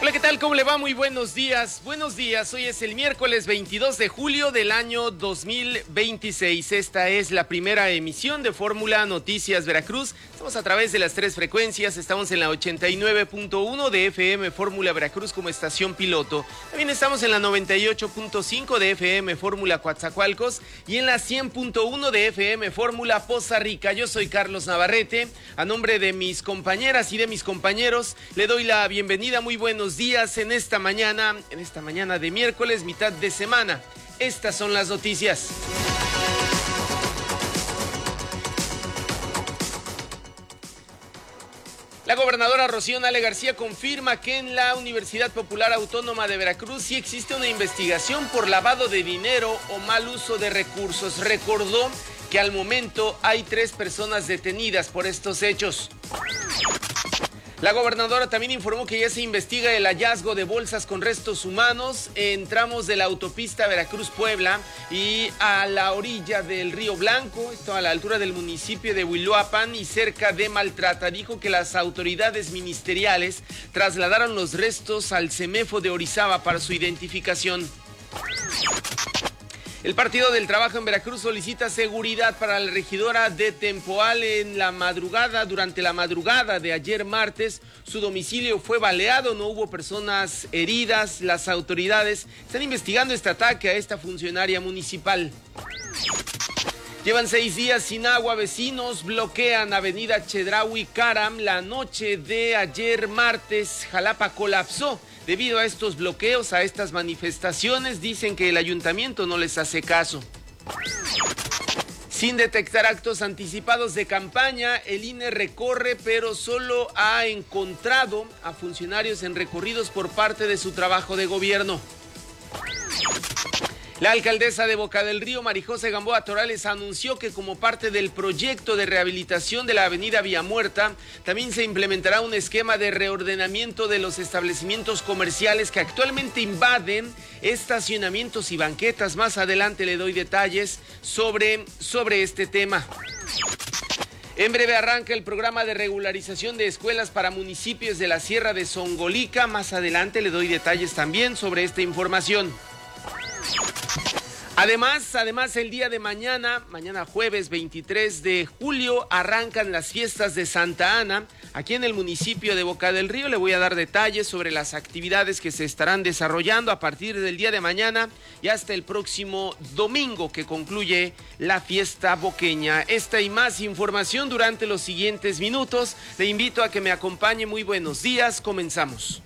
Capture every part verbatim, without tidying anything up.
Hola, ¿qué tal? ¿Cómo le va? Muy buenos días. Buenos días. Hoy es el miércoles veintidós de julio del año dos mil veintiséis. Esta es la primera emisión de Fórmula Noticias Veracruz. Estamos a través de las tres frecuencias. Estamos en la ochenta y nueve punto uno de F M Fórmula Veracruz como estación piloto. También estamos en la noventa y ocho punto cinco de F M Fórmula Coatzacoalcos y en la cien punto uno de F M Fórmula Poza Rica. Yo soy Carlos Navarrete. A nombre de mis compañeras y de mis compañeros, le doy la bienvenida. Muy buenos días en esta mañana, en esta mañana de miércoles, mitad de semana. Estas son las noticias. La gobernadora Rocío Nale García confirma que en la Universidad Popular Autónoma de Veracruz sí existe una investigación por lavado de dinero o mal uso de recursos. Recordó que al momento hay tres personas detenidas por estos hechos. La gobernadora también informó que ya se investiga el hallazgo de bolsas con restos humanos en tramos de la autopista Veracruz-Puebla y a la orilla del Río Blanco, esto a la altura del municipio de Huiloapan y cerca de Maltrata. Dijo que las autoridades ministeriales trasladaron los restos al CEMEFO de Orizaba para su identificación. El Partido del Trabajo en Veracruz solicita seguridad para la regidora de Tempoal en la madrugada. Durante la madrugada de ayer martes, su domicilio fue baleado, no hubo personas heridas. Las autoridades están investigando este ataque a esta funcionaria municipal. Llevan seis días sin agua, vecinos bloquean Avenida Chedraui Caram. La noche de ayer martes, Jalapa colapsó. Debido a estos bloqueos, a estas manifestaciones, dicen que el ayuntamiento no les hace caso. Sin detectar actos anticipados de campaña, el I N E recorre, pero solo ha encontrado a funcionarios en recorridos por parte de su trabajo de gobierno. La alcaldesa de Boca del Río, Marijose Gamboa Torales, anunció que como parte del proyecto de rehabilitación de la avenida Villamuerta, también se implementará un esquema de reordenamiento de los establecimientos comerciales que actualmente invaden estacionamientos y banquetas. Más adelante le doy detalles sobre, sobre este tema. En breve arranca el programa de regularización de escuelas para municipios de la Sierra de Zongolica. Más adelante le doy detalles también sobre esta información. Además, además el día de mañana, mañana jueves veintitrés de julio, arrancan las fiestas de Santa Ana. Aquí en el municipio de Boca del Río le voy a dar detalles sobre las actividades que se estarán desarrollando a partir del día de mañana y hasta el próximo domingo que concluye la fiesta boqueña. Esta y más información durante los siguientes minutos. Le invito a que me acompañe. Muy buenos días, comenzamos.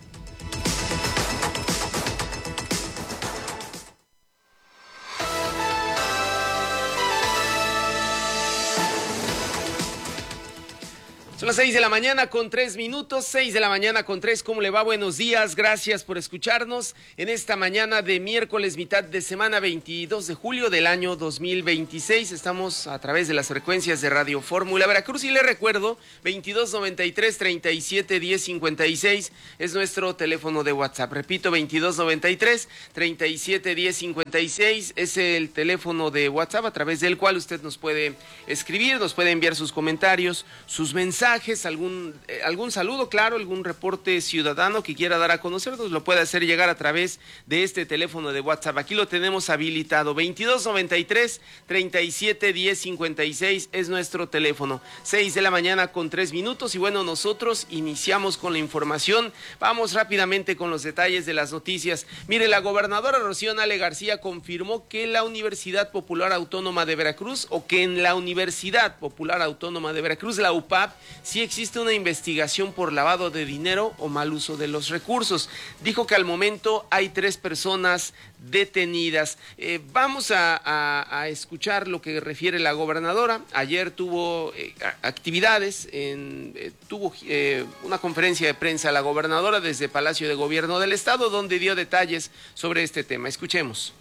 Son las seis de la mañana con tres minutos, seis de la mañana con tres. ¿Cómo le va? Buenos días, gracias por escucharnos en esta mañana de miércoles, mitad de semana, veintidós de julio del año dos mil veintiséis. Estamos a través de las frecuencias de Radio Fórmula Veracruz y le recuerdo, veintidós noventa y tres, treinta y siete, diez, cincuenta y seis es nuestro teléfono de WhatsApp. Repito, veintidós noventa y tres, treinta y siete, diez, cincuenta y seis es el teléfono de WhatsApp a través del cual usted nos puede escribir, nos puede enviar sus comentarios, sus mensajes. Algún, eh, algún saludo, claro, algún reporte ciudadano que quiera dar a conocer, nos lo puede hacer llegar a través de este teléfono de WhatsApp. Aquí lo tenemos habilitado, veintidós noventa y tres, treinta y siete, diez, cincuenta y seis es nuestro teléfono. seis de la mañana con tres minutos y bueno, nosotros iniciamos con la información. Vamos rápidamente con los detalles de las noticias. Mire, la gobernadora Rocío Nale García confirmó que la Universidad Popular Autónoma de Veracruz o que en la Universidad Popular Autónoma de Veracruz, la U P A V, sí existe una investigación por lavado de dinero o mal uso de los recursos. Dijo que al momento hay tres personas detenidas. Eh, vamos a, a, a escuchar lo que refiere la gobernadora. Ayer tuvo eh, actividades, en, eh, tuvo eh, una conferencia de prensa la gobernadora desde Palacio de Gobierno del Estado, donde dio detalles sobre este tema. Escuchemos.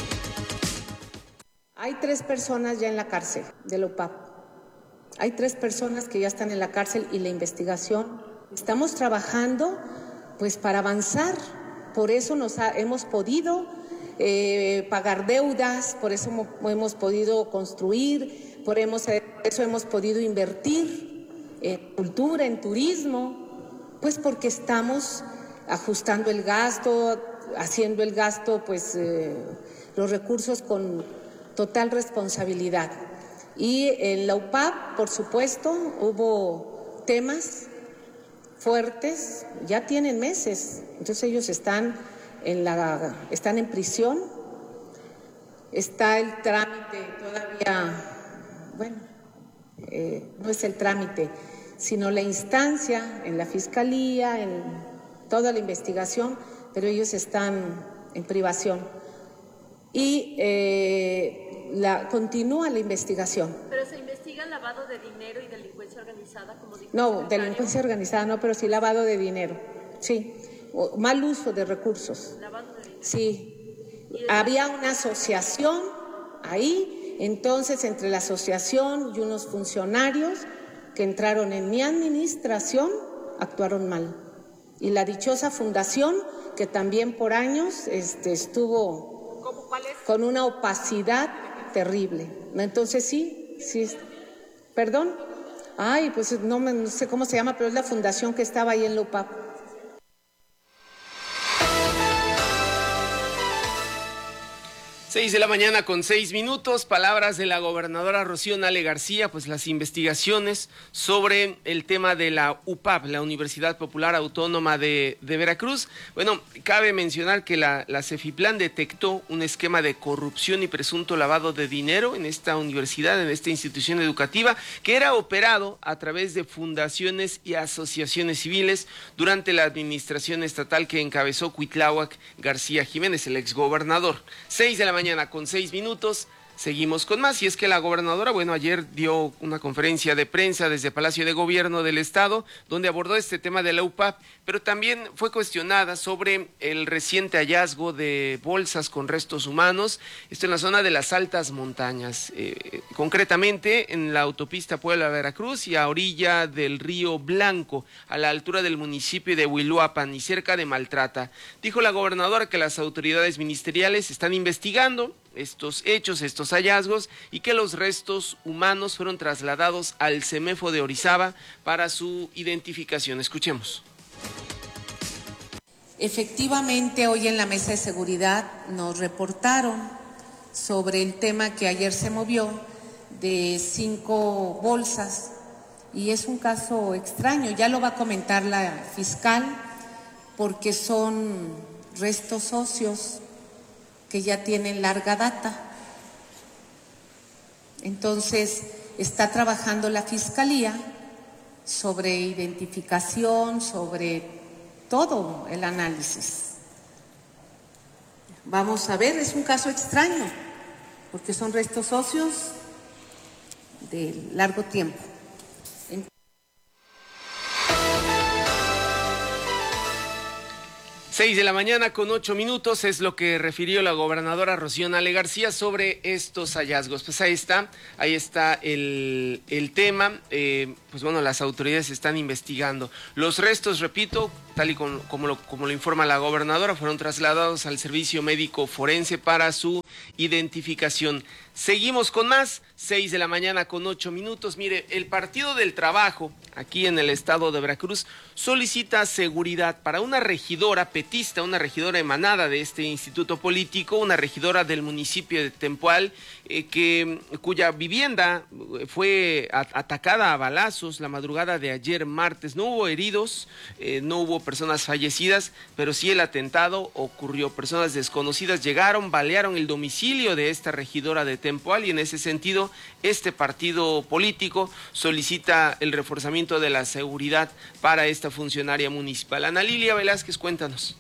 Hay tres personas ya en la cárcel de la U P A V. Hay tres personas que ya están en la cárcel y la investigación. Estamos trabajando pues para avanzar. Por eso nos ha, hemos podido eh, pagar deudas, por eso hemos, hemos podido construir, por, hemos, por eso hemos podido invertir en cultura, en turismo, pues porque estamos ajustando el gasto, haciendo el gasto, pues eh, los recursos con total responsabilidad. Y en la U P A B, por supuesto, hubo temas fuertes, ya tienen meses, entonces ellos están en, la, están en prisión, está el trámite todavía, bueno, eh, no es el trámite, sino la instancia en la Fiscalía, en toda la investigación, pero ellos están en privación. Y eh, la, continúa la investigación. ¿Pero se investiga lavado de dinero y delincuencia organizada? Como dijo no, delincuencia organizada no, pero sí lavado de dinero, sí. O, mal uso de recursos. Lavado de dinero. Sí. Había una asociación ahí, entonces entre la asociación y unos funcionarios que entraron en mi administración actuaron mal. Y la dichosa fundación, que también por años este, estuvo ¿Cómo, cuál es? con una opacidad terrible. Entonces sí, sí. ¿Perdón? Ay, pues no, me, no sé cómo se llama, pero es la fundación que estaba ahí en la U P A B. Seis de la mañana con seis minutos, palabras de la gobernadora Rocío Nale García, pues las investigaciones sobre el tema de la U P A B, la Universidad Popular Autónoma de, de Veracruz. Bueno, cabe mencionar que la, la Cefiplan detectó un esquema de corrupción y presunto lavado de dinero en esta universidad, en esta institución educativa, que era operado a través de fundaciones y asociaciones civiles durante la administración estatal que encabezó Cuitláhuac García Jiménez, el exgobernador. Seis de la mañana con seis minutos, seguimos con más, y es que la gobernadora, bueno, ayer dio una conferencia de prensa desde Palacio de Gobierno del Estado, donde abordó este tema de la U P A B, pero también fue cuestionada sobre el reciente hallazgo de bolsas con restos humanos, esto en la zona de las altas montañas, eh, concretamente en la autopista Puebla-Veracruz y a orilla del río Blanco, a la altura del municipio de Huiluapan y cerca de Maltrata. Dijo la gobernadora que las autoridades ministeriales están investigando estos hechos, estos hallazgos, y que los restos humanos fueron trasladados al CEMEFO de Orizaba para su identificación. Escuchemos. Efectivamente, hoy en la mesa de seguridad nos reportaron sobre el tema que ayer se movió de cinco bolsas, y es un caso extraño, ya lo va a comentar la fiscal, porque son restos óseos que ya tienen larga data. Entonces, está trabajando la Fiscalía sobre identificación, sobre todo el análisis. Vamos a ver, es un caso extraño, porque son restos óseos de largo tiempo. Seis de la mañana con ocho minutos es lo que refirió la gobernadora Rocío Nale García sobre estos hallazgos. Pues ahí está, ahí está el, el tema. Eh, pues bueno, las autoridades están investigando. Los restos, repito, tal y como, como, lo, como lo informa la gobernadora, fueron trasladados al servicio médico forense para su identificación. Seguimos con más, seis de la mañana con ocho minutos. Mire, el Partido del Trabajo, aquí en el estado de Veracruz, solicita seguridad para una regidora petista, una regidora emanada de este instituto político, una regidora del municipio de Tempoal, eh, que, cuya vivienda fue a, atacada a balazos la madrugada de ayer martes. No hubo heridos, eh, no hubo personas fallecidas, pero sí el atentado ocurrió. Personas desconocidas llegaron, balearon el domicilio de esta regidora de Tempoal, y en ese sentido este partido político solicita el reforzamiento de la seguridad para esta funcionaria municipal. Ana Lilia Velázquez, cuéntanos.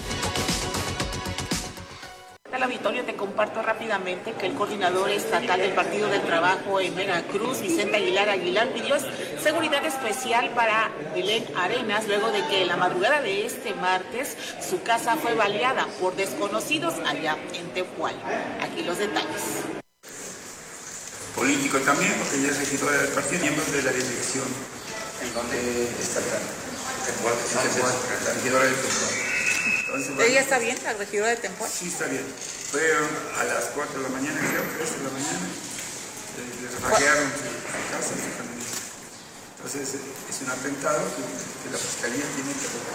Al auditorio te comparto rápidamente que el coordinador estatal del Partido del Trabajo en Veracruz, Vicente Aguilar Aguilar, pidió seguridad especial para Belén Arenas luego de que en la madrugada de este martes su casa fue baleada por desconocidos allá en Tempoal. Aquí los detalles. Político también, porque ella es regidora del partido, miembros de la dirección. ¿En dónde estatal? Tempoal, la regidora del Tempoal. Entonces, bueno, ¿ella está bien, la regidora de Tempoal? Sí, está bien. Fueron a las cuatro de la mañana, creo, tres de la mañana, eh, les raquearon su, su casa, su familia. Entonces, es un atentado que, que la Fiscalía tiene que recuperar.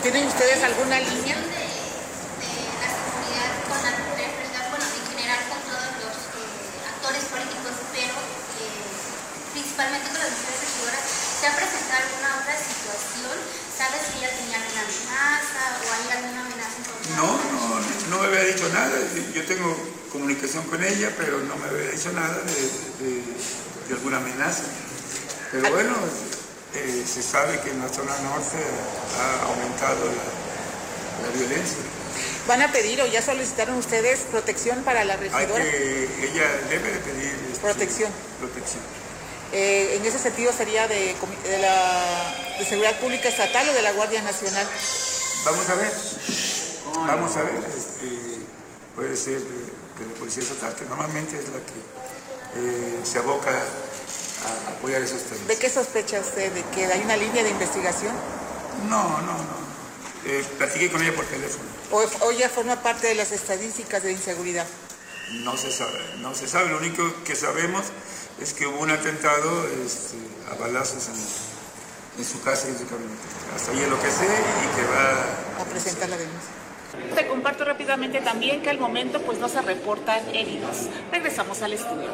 ¿Tienen ustedes alguna línea? De, de la seguridad con la seguridad, bueno, en general con todos los eh, actores políticos, pero eh, principalmente con las mujeres regidoras, ¿se ha presentado alguna otra situación? ¿Sabes si ella tenía alguna amenaza o hay alguna amenaza en contra? No, no, no me había dicho nada. Yo tengo comunicación con ella, pero no me había dicho nada de, de, de alguna amenaza. Pero bueno, eh, se sabe que en la zona norte ha aumentado la, la violencia. ¿Van a pedir o ya solicitaron ustedes protección para la regidora? Hay que, ella debe de pedir este, protección. protección. Eh, en ese sentido sería de, de la de Seguridad Pública Estatal o de la Guardia Nacional. Vamos a ver, vamos a ver, este, puede ser de, de la Policía Estatal, que normalmente es la que eh, se aboca a apoyar esos temas. ¿De qué sospecha usted? ¿De que hay una línea de investigación? No, no, no. Eh, platiqué con ella por teléfono. ¿O, ¿O ya forma parte de las estadísticas de inseguridad? No se sabe, no se sabe. Lo único que sabemos es que hubo un atentado este, a balazos en, en su casa y en su camioneta. Hasta ahí es lo que sé y que va a presentar la denuncia. Te comparto rápidamente también que al momento pues no se reportan heridos. Regresamos al estudio.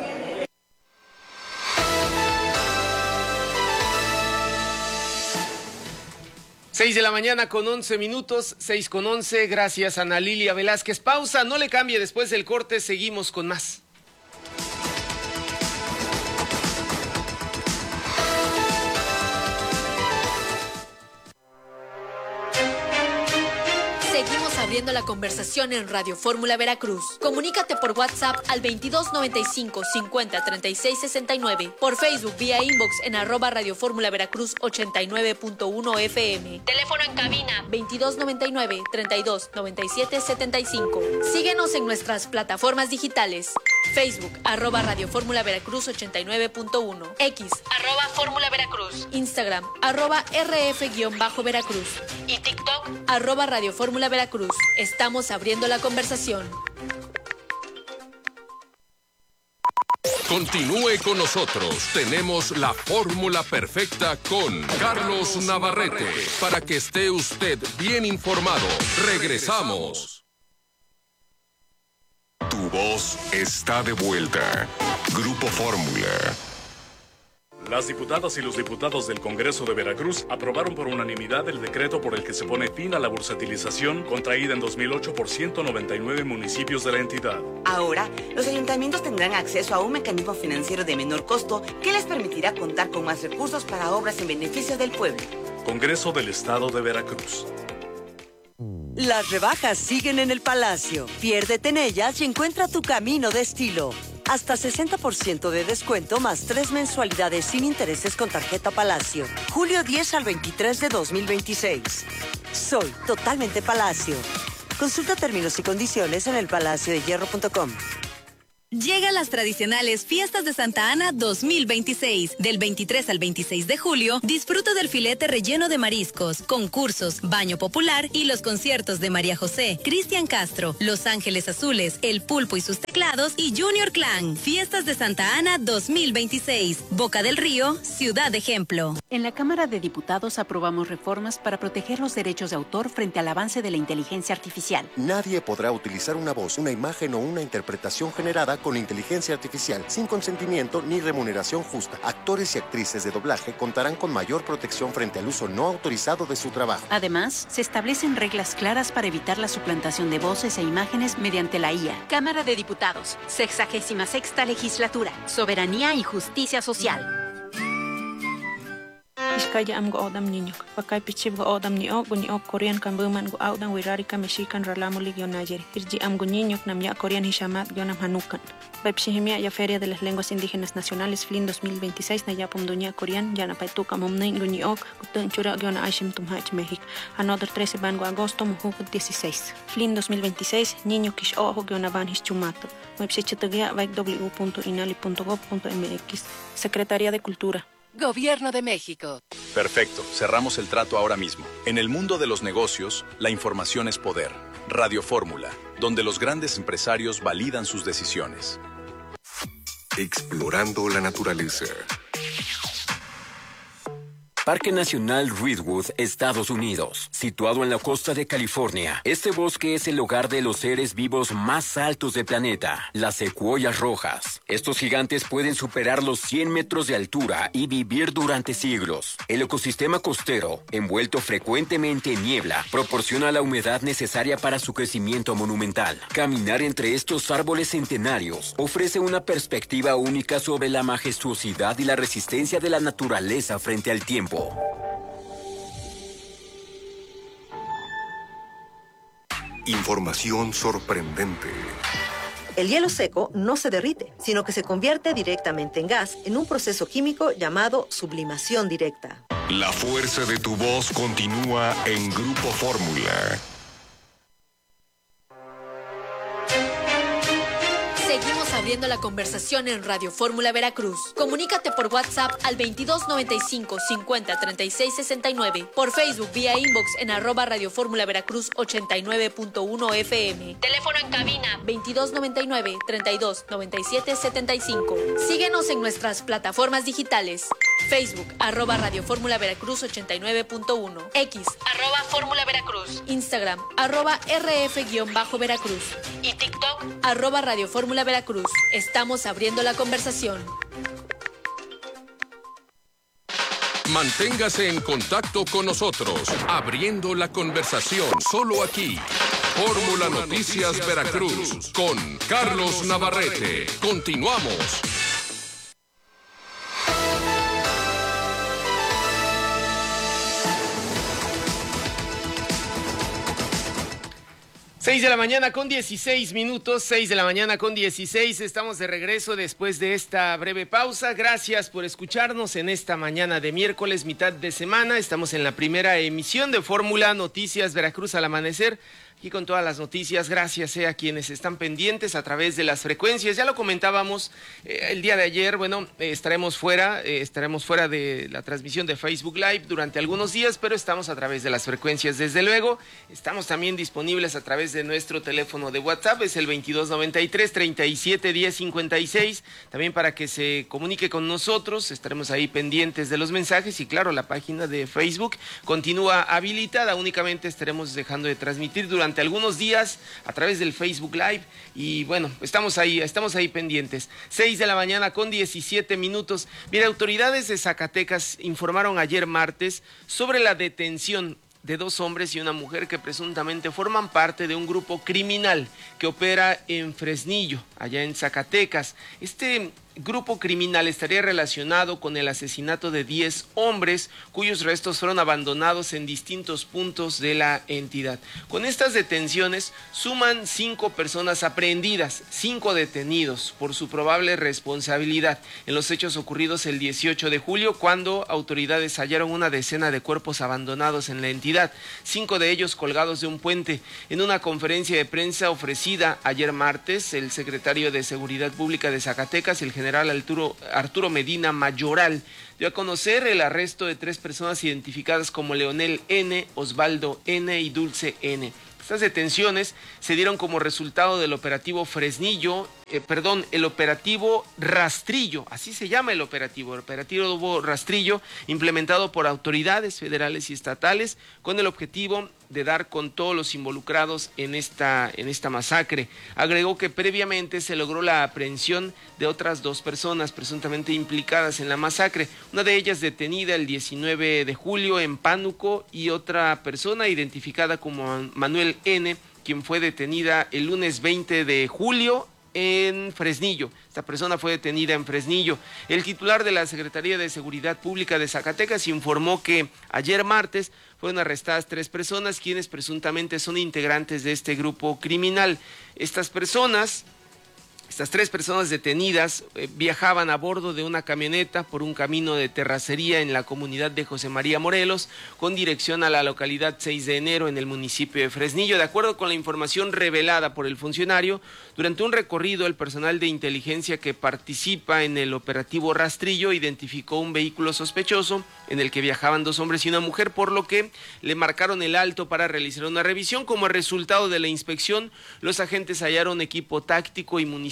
seis de la mañana con once minutos, seis con once, gracias Ana Lilia Velázquez. Pausa, no le cambie, después del corte seguimos con más. Seguimos abriendo la conversación en Radio Fórmula Veracruz. Comunícate por WhatsApp al veintidós noventa y cinco cincuenta treinta y seis sesenta y nueve, por Facebook vía inbox en arroba Radio Fórmula Veracruz ochenta y nueve punto uno F M. Teléfono en cabina veintidós noventa y nueve treinta y dos noventa y siete setenta y cinco. Síguenos en nuestras plataformas digitales. Facebook, arroba Radio Fórmula Veracruz ochenta y nueve punto uno. X, arroba Fórmula Veracruz. Instagram, arroba R F-Veracruz. Y TikTok, arroba Radio Fórmula Veracruz. Estamos abriendo la conversación. Continúe con nosotros. Tenemos la fórmula perfecta con Carlos Navarrete para que esté usted bien informado. Regresamos. Tu voz está de vuelta. Grupo Fórmula. Las diputadas y los diputados del Congreso de Veracruz aprobaron por unanimidad el decreto por el que se pone fin a la bursatilización contraída en dos mil ocho por ciento noventa y nueve municipios de la entidad. Ahora, los ayuntamientos tendrán acceso a un mecanismo financiero de menor costo que les permitirá contar con más recursos para obras en beneficio del pueblo. Congreso del Estado de Veracruz. Las rebajas siguen en el Palacio. Piérdete en ellas y encuentra tu camino de estilo. Hasta sesenta por ciento de descuento más tres mensualidades sin intereses con tarjeta Palacio. julio diez al veintitrés de dos mil veintiséis. Soy totalmente Palacio. Consulta términos y condiciones en el palacio de hierro punto com. Llegan las tradicionales Fiestas de Santa Ana dos mil veintiséis. Del veintitrés al veintiséis de julio, disfruta del filete relleno de mariscos, concursos, baño popular y los conciertos de María José, Cristian Castro, Los Ángeles Azules, El Pulpo y sus teclados y Junior Clan. Fiestas de Santa Ana dos mil veintiséis. Boca del Río, Ciudad Ejemplo. En la Cámara de Diputados aprobamos reformas para proteger los derechos de autor frente al avance de la inteligencia artificial. Nadie podrá utilizar una voz, una imagen o una interpretación generada con inteligencia artificial, sin consentimiento ni remuneración justa. Actores y actrices de doblaje contarán con mayor protección frente al uso no autorizado de su trabajo. Además, se establecen reglas claras para evitar la suplantación de voces e imágenes mediante la I A. Cámara de Diputados, sexagésima sexta legislatura, soberanía y justicia social. Iskaya am go odam niño, pakay pichib go odam niyo, gunyo Korean kan buman go audan wirari ka Mexican ralamulig yon ayer. Irji am niño nam ya Korean hishamat yon am hanukan. Pepsihimia ya Feria de las Lenguas Indígenas Nacionales Flin dos mil veintiséis na ya pomdunya Korean ya na paituka momnain gunyo kutun chura yon aishim tumhach México. Another trece bango agosto mujuk dieciséis. Flin dos mil veintiséis niño kish ojo yon avan hischumato. Website w punto inali punto gov punto m x. Secretaría de Cultura. Gobierno de México. Perfecto, cerramos el trato ahora mismo. En el mundo de los negocios, la información es poder. Radio Fórmula, donde los grandes empresarios validan sus decisiones. Explorando la naturaleza. Parque Nacional Redwood, Estados Unidos. Situado en la costa de California, este bosque es el hogar de los seres vivos más altos del planeta, las secuoyas rojas. Estos gigantes pueden superar los cien metros de altura y vivir durante siglos. El ecosistema costero, envuelto frecuentemente en niebla, proporciona la humedad necesaria para su crecimiento monumental. Caminar entre estos árboles centenarios ofrece una perspectiva única sobre la majestuosidad y la resistencia de la naturaleza frente al tiempo. Información sorprendente. El hielo seco no se derrite, sino que se convierte directamente en gas en un proceso químico llamado sublimación directa. La fuerza de tu voz continúa en Grupo Fórmula. Seguimos abriendo la conversación en Radio Fórmula Veracruz. Comunícate por WhatsApp al veintidós noventa y cinco cincuenta treinta y seis sesenta y nueve, por Facebook vía inbox en arroba Radio Fórmula Veracruz ochenta y nueve punto uno F M. Teléfono en cabina veintidós noventa y nueve treinta y dos noventa y siete setenta y cinco. Síguenos en nuestras plataformas digitales. Facebook, arroba Radio Fórmula Veracruz ochenta y nueve punto uno. X, arroba Fórmula Veracruz. Instagram, arroba R F-Veracruz. Y TikTok, arroba Radio Fórmula Veracruz. Estamos abriendo la conversación. Manténgase en contacto con nosotros, abriendo la conversación, solo aquí. Fórmula Noticias Veracruz, con Carlos Navarrete. Continuamos. seis de la mañana con dieciséis minutos, seis de la mañana con dieciséis, estamos de regreso después de esta breve pausa. Gracias por escucharnos en esta mañana de miércoles, mitad de semana. Estamos en la primera emisión de Fórmula Noticias Veracruz al amanecer. Aquí con todas las noticias, gracias eh, a quienes están pendientes a través de las frecuencias. Ya lo comentábamos eh, el día de ayer, bueno, eh, estaremos fuera, eh, estaremos fuera de la transmisión de Facebook Live durante algunos días, pero estamos a través de las frecuencias, desde luego. Estamos también disponibles a través de nuestro teléfono de WhatsApp, es el veintidós noventa y tres treinta y siete diez cincuenta y seis, también para que se comunique con nosotros, estaremos ahí pendientes de los mensajes y claro, la página de Facebook continúa habilitada, únicamente estaremos dejando de transmitir durante Durante algunos días a través del Facebook Live y bueno, estamos ahí, estamos ahí pendientes. seis de la mañana con diecisiete minutos. Mira, autoridades de Zacatecas informaron ayer martes sobre la detención de dos hombres y una mujer que presuntamente forman parte de un grupo criminal que opera en Fresnillo, allá en Zacatecas. Este grupo criminal estaría relacionado con el asesinato de diez hombres cuyos restos fueron abandonados en distintos puntos de la entidad. Con estas detenciones suman cinco personas aprehendidas, cinco detenidos por su probable responsabilidad en los hechos ocurridos el dieciocho de julio, cuando autoridades hallaron una decena de cuerpos abandonados en la entidad, cinco de ellos colgados de un puente. En una conferencia de prensa ofrecida ayer martes, el secretario de Seguridad Pública de Zacatecas, el general Arturo, Arturo Medina Mayoral, dio a conocer el arresto de tres personas identificadas como Leonel N., Osvaldo N. y Dulce N. Estas detenciones se dieron como resultado del operativo Fresnillo, eh, perdón, el operativo Rastrillo, así se llama el operativo, el operativo Rastrillo, implementado por autoridades federales y estatales con el objetivo de dar con todos los involucrados en esta, en esta masacre. Agregó que previamente se logró la aprehensión de otras dos personas presuntamente implicadas en la masacre, una de ellas detenida el diecinueve de julio en Pánuco y otra persona identificada como Manuel N., quien fue detenida el lunes veinte de julio en Fresnillo. Esta persona fue detenida en Fresnillo. El titular de la Secretaría de Seguridad Pública de Zacatecas informó que ayer martes fueron arrestadas tres personas quienes presuntamente son integrantes de este grupo criminal. Estas personas... Estas tres personas detenidas eh, viajaban a bordo de una camioneta por un camino de terracería en la comunidad de José María Morelos con dirección a la localidad seis de enero en el municipio de Fresnillo. De acuerdo con la información revelada por el funcionario, durante un recorrido el personal de inteligencia que participa en el operativo Rastrillo identificó un vehículo sospechoso en el que viajaban dos hombres y una mujer, por lo que le marcaron el alto para realizar una revisión. Como resultado de la inspección, los agentes hallaron equipo táctico y municiones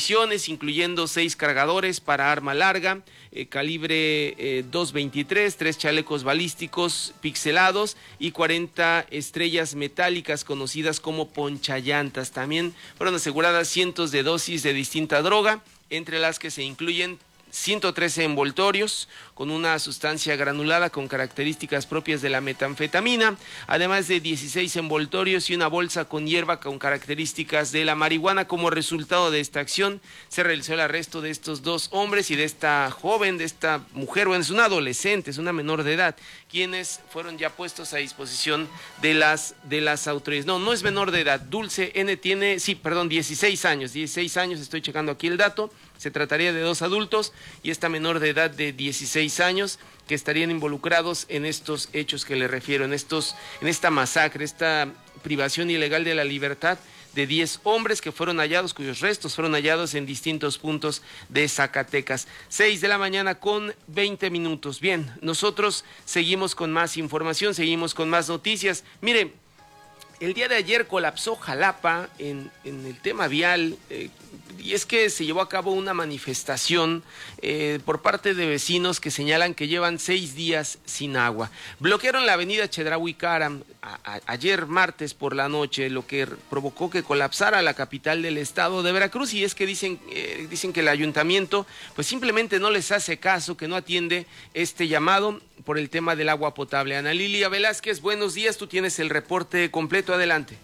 municiones, incluyendo seis cargadores para arma larga, eh, calibre eh, dos veintitrés, tres chalecos balísticos pixelados y cuarenta estrellas metálicas conocidas como ponchallantas. También fueron aseguradas cientos de dosis de distinta droga, entre las que se incluyen ciento trece envoltorios con una sustancia granulada con características propias de la metanfetamina, además de dieciséis envoltorios y una bolsa con hierba con características de la marihuana. Como resultado de esta acción, se realizó el arresto de estos dos hombres y de esta joven, de esta mujer, bueno, es una adolescente, es una menor de edad, quienes fueron ya puestos a disposición de las, de las autoridades. No, no es menor de edad, Dulce N tiene, sí, perdón, dieciséis años, dieciséis años, estoy checando aquí el dato. Se trataría de dos adultos y esta menor de edad de dieciséis años que estarían involucrados en estos hechos que le refiero, en estos, en esta masacre, esta privación ilegal de la libertad de diez hombres que fueron hallados, cuyos restos fueron hallados en distintos puntos de Zacatecas. seis de la mañana con veinte minutos. Bien, nosotros seguimos con más información, seguimos con más noticias. Mire, el día de ayer colapsó Jalapa en, en el tema vial, eh, y es que se llevó a cabo una manifestación eh, por parte de vecinos que señalan que llevan seis días sin agua. Bloquearon la avenida Chedraui Caram a, a, ayer martes por la noche, lo que provocó que colapsara la capital del estado de Veracruz, y es que dicen, eh, dicen que el ayuntamiento pues simplemente no les hace caso, que no atiende este llamado por el tema del agua potable. Ana Lilia Velázquez, buenos días, tú tienes el reporte completo, adelante.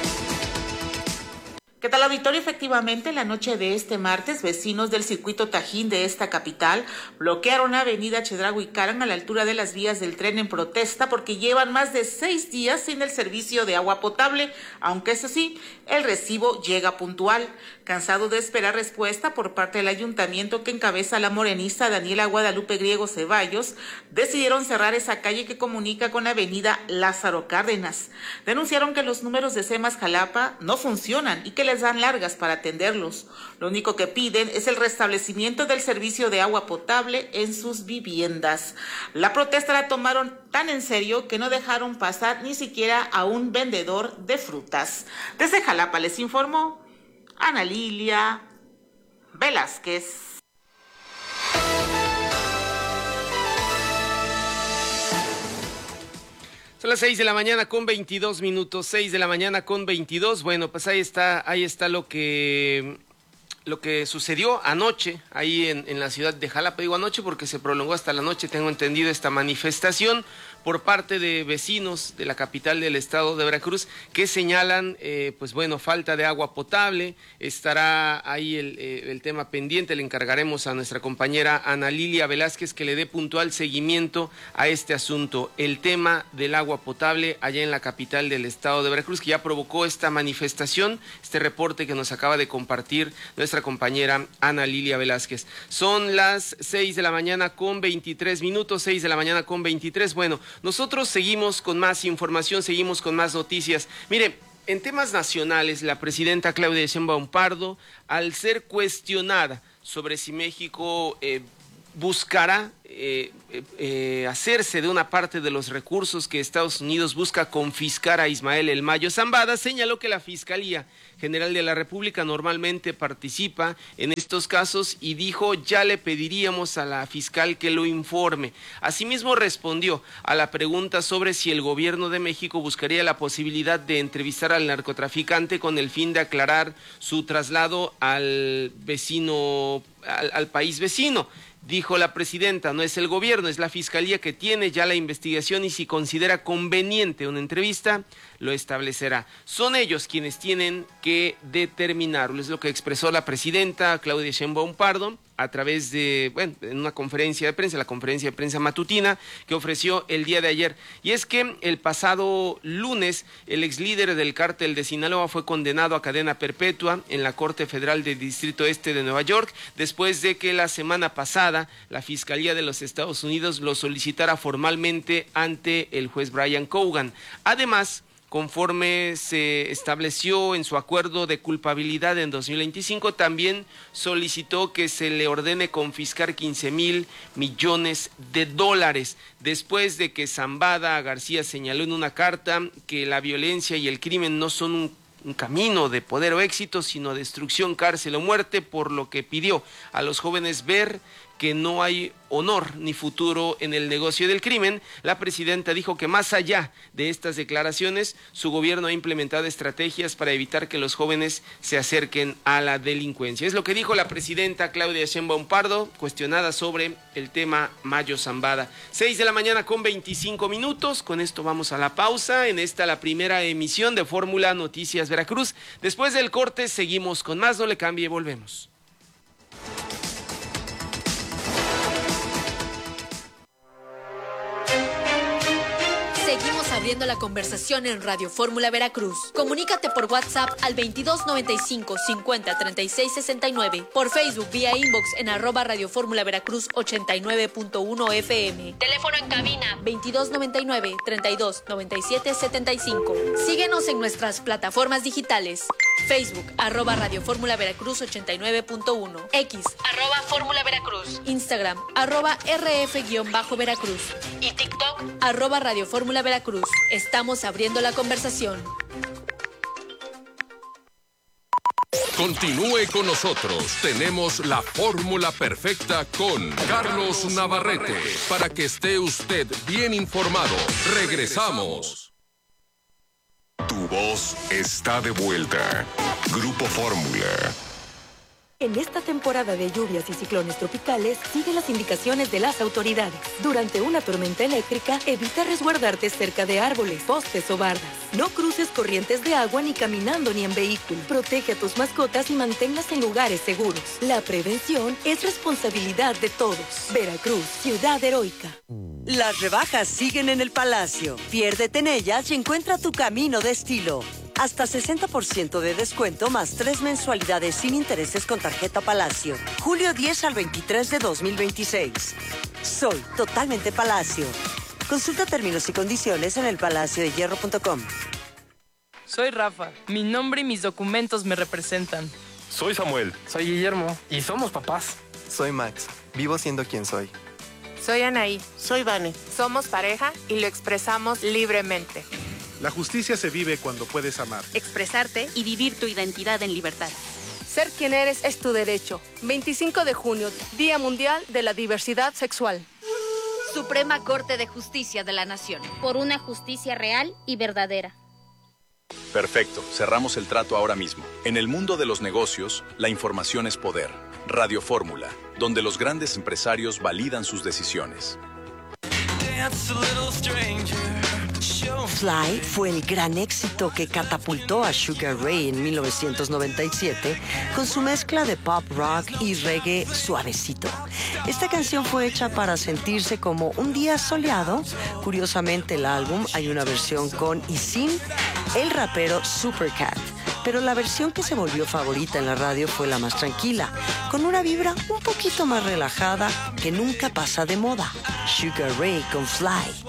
¿Qué tal, auditorio? Efectivamente, la noche de este martes, vecinos del circuito Tajín de esta capital bloquearon avenida Chedraui Caram a la altura de las vías del tren en protesta porque llevan más de seis días sin el servicio de agua potable, aunque eso sí, el recibo llega puntual. Cansado de esperar respuesta por parte del ayuntamiento que encabeza la morenista Daniela Guadalupe Griego Ceballos, decidieron cerrar esa calle que comunica con la avenida Lázaro Cárdenas. Denunciaron que los números de SEMAS Jalapa no funcionan y que les dan largas para atenderlos. Lo único que piden es el restablecimiento del servicio de agua potable en sus viviendas. La protesta la tomaron tan en serio que no dejaron pasar ni siquiera a un vendedor de frutas. Desde Jalapa les informó Ana Lilia Velázquez. Son las seis de la mañana con veintidós minutos, seis de la mañana con veintidós. Bueno, pues ahí está, ahí está lo que, lo que sucedió anoche ahí en, en la ciudad de Jalapa. Digo anoche porque se prolongó hasta la noche, tengo entendido, esta manifestación por parte de vecinos de la capital del estado de Veracruz que señalan, eh, pues bueno, falta de agua potable. Estará ahí el, eh, el tema pendiente, le encargaremos a nuestra compañera Ana Lilia Velázquez que le dé puntual seguimiento a este asunto, el tema del agua potable allá en la capital del estado de Veracruz, que ya provocó esta manifestación, este reporte que nos acaba de compartir nuestra compañera Ana Lilia Velázquez. Son las seis de la mañana con veintitrés minutos, seis de la mañana con veintitrés. Bueno, nosotros seguimos con más información, seguimos con más noticias. Mire, en temas nacionales, la presidenta Claudia Sheinbaum Pardo, al ser cuestionada sobre si México eh, buscará eh, eh, hacerse de una parte de los recursos que Estados Unidos busca confiscar a Ismael El Mayo Zambada, señaló que la Fiscalía General de la República normalmente participa en estos casos y dijo, ya le pediríamos a la fiscal que lo informe. Asimismo respondió a la pregunta sobre si el gobierno de México buscaría la posibilidad de entrevistar al narcotraficante con el fin de aclarar su traslado al vecino, al, al país vecino. Dijo la presidenta, no es el gobierno, es la fiscalía que tiene ya la investigación y si considera conveniente una entrevista, lo establecerá. Son ellos quienes tienen que determinarlo, es lo que expresó la presidenta Claudia Sheinbaum Pardo a través de, bueno, en una conferencia de prensa, la conferencia de prensa matutina que ofreció el día de ayer. Y es que el pasado lunes, el ex líder del cártel de Sinaloa fue condenado a cadena perpetua en la Corte Federal del Distrito Este de Nueva York, después de que la semana pasada la Fiscalía de los Estados Unidos lo solicitara formalmente ante el juez Brian Cogan. Además, conforme se estableció en su acuerdo de culpabilidad en dos mil veinticinco, también solicitó que se le ordene confiscar quince mil millones de dólares, después de que Zambada García señaló en una carta que la violencia y el crimen no son un un camino de poder o éxito, sino destrucción, cárcel o muerte, por lo que pidió a los jóvenes ver que no hay honor ni futuro en el negocio del crimen. La presidenta dijo que más allá de estas declaraciones, su gobierno ha implementado estrategias para evitar que los jóvenes se acerquen a la delincuencia. Es lo que dijo la presidenta Claudia Sheinbaum Pardo, cuestionada sobre el tema Mayo Zambada. Seis de la mañana con veinticinco minutos, con esto vamos a la pausa, en esta la primera emisión de Fórmula Noticias Veracruz. Después del corte seguimos con más, no le cambie, volvemos. Seguimos abriendo la conversación en Radio Fórmula Veracruz. Comunícate por WhatsApp al veintidós noventa y cinco cincuenta treinta y seis sesenta y nueve, por Facebook vía inbox en arroba Radio Fórmula Veracruz ochenta y nueve punto uno F M. Teléfono en cabina veintidós noventa y nueve treinta y dos noventa y siete setenta y cinco. Síguenos en nuestras plataformas digitales. Facebook, arroba Radio Fórmula Veracruz ochenta y nueve punto uno, X, arroba Fórmula Veracruz, Instagram, arroba R F-Veracruz y TikTok, arroba Radio Fórmula Veracruz. Estamos abriendo la conversación. Continúe con nosotros. Tenemos la fórmula perfecta con Carlos Navarrete para que esté usted bien informado. Regresamos. Tu voz está de vuelta. Grupo Fórmula. En esta temporada de lluvias y ciclones tropicales, sigue las indicaciones de las autoridades. Durante una tormenta eléctrica, evita resguardarte cerca de árboles, postes o bardas. No cruces corrientes de agua ni caminando ni en vehículo. Protege a tus mascotas y manténlas en lugares seguros. La prevención es responsabilidad de todos. Veracruz, ciudad heroica. Las rebajas siguen en el Palacio. Piérdete en ellas y encuentra tu camino de estilo. Hasta sesenta por ciento de descuento más tres mensualidades sin intereses con tarjeta Palacio. Julio diez al veintitrés de dos mil veintiséis. Soy totalmente Palacio. Consulta términos y condiciones en el palacio de hierro punto com. Soy Rafa. Mi nombre y mis documentos me representan. Soy Samuel. Soy Guillermo. Y somos papás. Soy Max. Vivo siendo quien soy. Soy Anaí. Soy Vane. Somos pareja y lo expresamos libremente. La justicia se vive cuando puedes amar, expresarte y vivir tu identidad en libertad. Ser quien eres es tu derecho. veinticinco de junio, Día Mundial de la Diversidad Sexual. Suprema Corte de Justicia de la Nación. Por una justicia real y verdadera. Perfecto, cerramos el trato ahora mismo. En el mundo de los negocios, la información es poder. Radio Fórmula, donde los grandes empresarios validan sus decisiones. Fly fue el gran éxito que catapultó a Sugar Ray en mil novecientos noventa y siete con su mezcla de pop rock y reggae suavecito. Esta canción fue hecha para sentirse como un día soleado. Curiosamente, el álbum hay una versión con y sin el rapero Supercat, pero la versión que se volvió favorita en la radio fue la más tranquila, con una vibra un poquito más relajada que nunca pasa de moda. Sugar Ray con Fly.